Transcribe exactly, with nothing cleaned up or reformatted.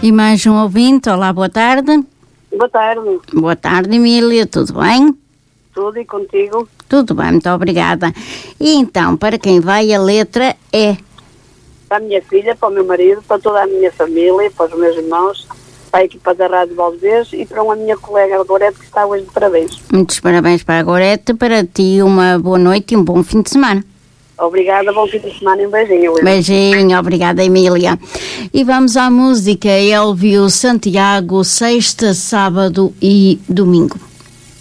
E mais um ouvinte. Olá, boa tarde. Boa tarde. Boa tarde, Emília. Tudo bem? Tudo e contigo? Tudo bem, muito obrigada. E então, para quem vai a letra é? Para a minha filha, para o meu marido, para toda a minha família, para os meus irmãos, para a equipa da Rádio Valdez e para uma minha colega Gorete que está hoje de parabéns. Muitos parabéns para a Gorete, para ti uma boa noite e um bom fim de semana. Obrigada, bom fim de semana e um beijinho. Luísa. Beijinho, obrigada, Emília. E vamos à música. Elvio Santiago, sexta, sábado e domingo.